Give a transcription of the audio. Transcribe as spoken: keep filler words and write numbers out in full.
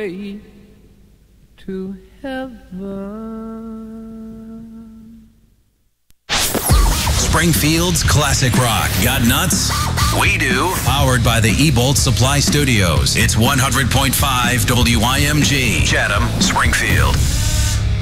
way to heaven. Springfield's classic rock. Got nuts? We do. Powered by the E-Bolt Supply Studios. It's one hundred point five W I M G. Chatham, Springfield.